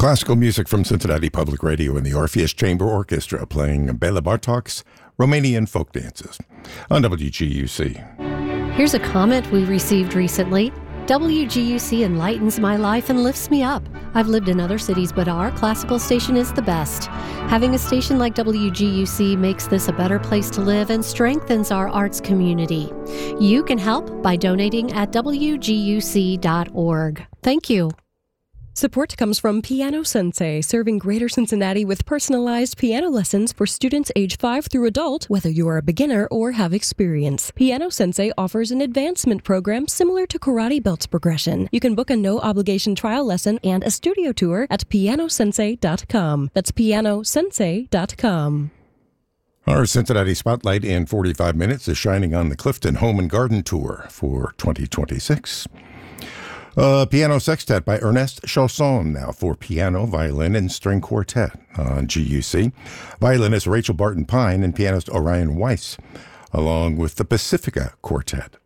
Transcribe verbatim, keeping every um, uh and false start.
Classical music from Cincinnati Public Radio and the Orpheus Chamber Orchestra playing Bela Bartok's Romanian folk dances on W G U C. Here's a comment we received recently. W G U C enlightens my life and lifts me up. I've lived in other cities, but our classical station is the best. Having a station like W G U C makes this a better place to live and strengthens our arts community. You can help by donating at W G U C dot org. Thank you. Support comes from Piano Sensei, serving Greater Cincinnati with personalized piano lessons for students age five through adult, whether you are a beginner or have experience. Piano Sensei offers an advancement program similar to Karate Belts progression. You can book a no-obligation trial lesson and a studio tour at piano sensei dot com. That's piano sensei dot com. Our Cincinnati Spotlight in forty-five minutes is shining on the Clifton Home and Garden Tour for twenty twenty-six. A piano sextet by Ernest Chausson now for piano, violin, and string quartet on G U C. Violinist Rachel Barton Pine and pianist Orion Weiss, along with the Pacifica Quartet.